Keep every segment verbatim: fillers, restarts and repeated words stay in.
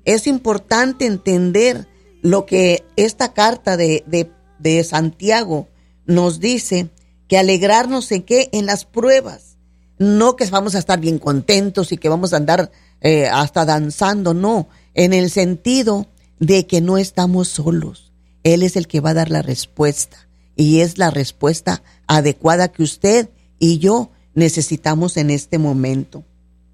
Es importante entender lo que esta carta de, de, de Santiago nos dice, que alegrarnos en qué, en las pruebas, no que vamos a estar bien contentos y que vamos a andar eh, hasta danzando, no, en el sentido de que no estamos solos. Él es el que va a dar la respuesta y es la respuesta adecuada que usted y yo necesitamos en este momento.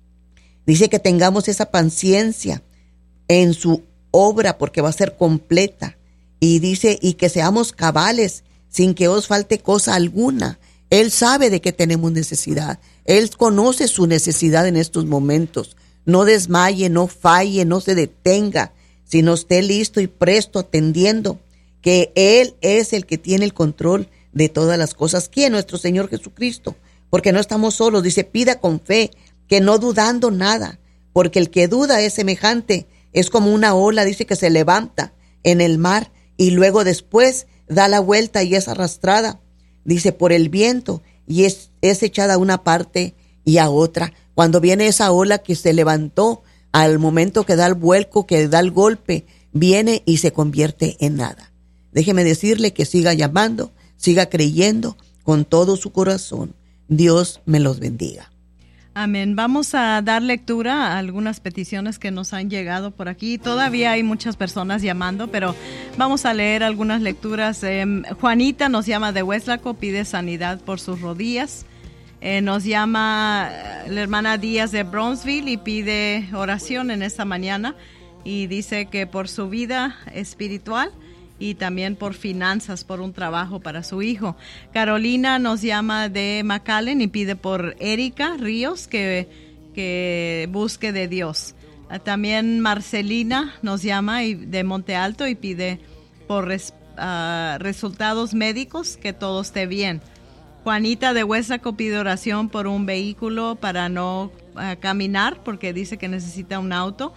Dice que tengamos esa paciencia en su obra porque va a ser completa, y dice y que seamos cabales sin que os falte cosa alguna. Él sabe de qué tenemos necesidad, Él conoce su necesidad en estos momentos. No desmaye, no falle, no se detenga, sino esté listo y presto atendiendo que Él es el que tiene el control de todas las cosas. ¿Quién? Nuestro Señor Jesucristo, porque no estamos solos. Dice, pida con fe, que no dudando nada, porque el que duda es semejante, es como una ola, dice, que se levanta en el mar y luego después da la vuelta y es arrastrada, dice, por el viento, y es, es echada a una parte y a otra. Cuando viene esa ola que se levantó, al momento que da el vuelco, que da el golpe, viene y se convierte en nada. Déjeme decirle que siga llamando, siga creyendo con todo su corazón. Dios me los bendiga. Amén. Vamos a dar lectura a algunas peticiones que nos han llegado por aquí. Todavía hay muchas personas llamando, pero vamos a leer algunas lecturas. Eh, Juanita nos llama de Hueslaco, pide sanidad por sus rodillas. Eh, nos llama la hermana Díaz de Bronzeville y pide oración en esta mañana. Y dice que por su vida espiritual y también por finanzas, por un trabajo para su hijo. Carolina nos llama de McAllen y pide por Erika Ríos que, que busque de Dios. También Marcelina nos llama de Monte Alto y pide por res, uh, resultados médicos, que todo esté bien. Juanita de Huesaco pide oración por un vehículo para no uh, caminar, porque dice que necesita un auto.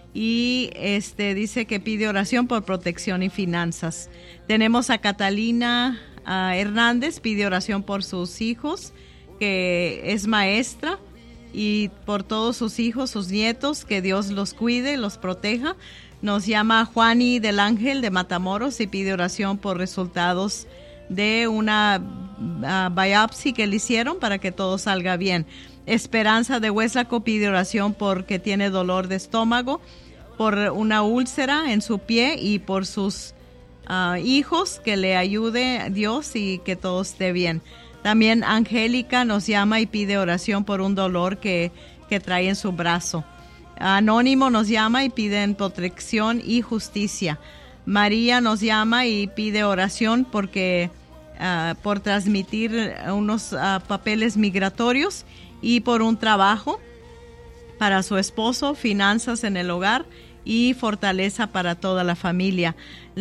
Y este dice que pide oración por protección y finanzas. Tenemos a Catalina uh, Hernández, pide oración por sus hijos, que es maestra, y por todos sus hijos, sus nietos, que Dios los cuide, los proteja. Nos llama Juani del Ángel de Matamoros y pide oración por resultados de una uh, biopsia que le hicieron para que todo salga bien. Esperanza de Hueslaco pide oración porque tiene dolor de estómago, por una úlcera en su pie y por sus uh, hijos, que le ayude Dios y que todo esté bien. También Angélica nos llama y pide oración por un dolor que, que trae en su brazo. Anónimo nos llama y pide protección y justicia. María nos llama y pide oración porque uh, por transmitir unos uh, papeles migratorios y por un trabajo para su esposo, finanzas en el hogar y fortaleza para toda la familia.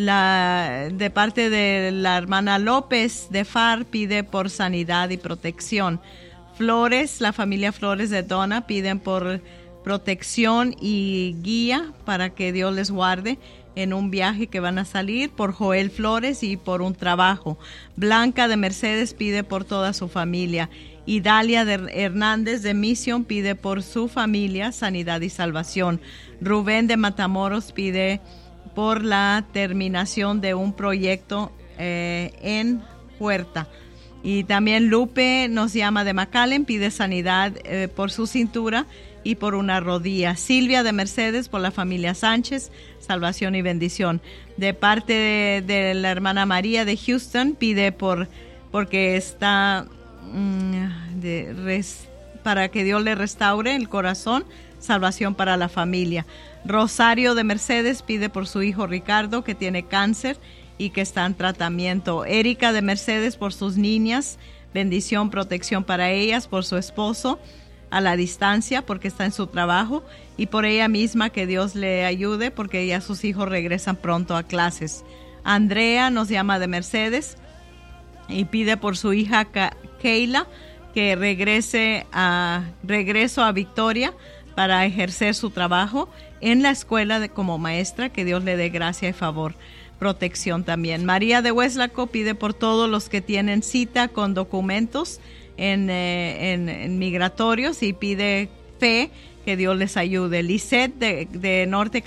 La, de parte de la hermana López de F A R pide por sanidad y protección. Flores, la familia Flores de Donna piden por protección y guía para que Dios les guarde en un viaje que van a salir, por Joel Flores y por un trabajo. Blanca de Mercedes pide por toda su familia. Y Dalia de Hernández de Mission pide por su familia sanidad y salvación. Rubén de Matamoros pide por la terminación de un proyecto eh, en Huerta. Y también Lupe nos llama de McAllen, pide sanidad eh, por su cintura y por una rodilla. Silvia de Mercedes por la familia Sánchez, salvación y bendición. De parte de, de la hermana María de Houston pide por porque está De res, para que Dios le restaure el corazón, salvación para la familia. Rosario de Mercedes pide por su hijo Ricardo, que tiene cáncer y que está en tratamiento. Erika de Mercedes por sus niñas, bendición, protección para ellas, por su esposo a la distancia porque está en su trabajo, y por ella misma, que Dios le ayude porque ya sus hijos regresan pronto a clases. Andrea nos llama de Mercedes y pide por su hija Keila que regrese a regreso a Victoria para ejercer su trabajo en la escuela de, como maestra, que Dios le dé gracia y favor, protección también. María de Hueslaco pide por todos los que tienen cita con documentos en, eh, en, en migratorios y pide fe que Dios les ayude. Lisette de, de Norte